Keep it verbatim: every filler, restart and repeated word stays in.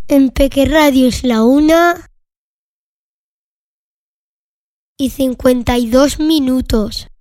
En Peque Radio es la una y cincuenta y dos minutos.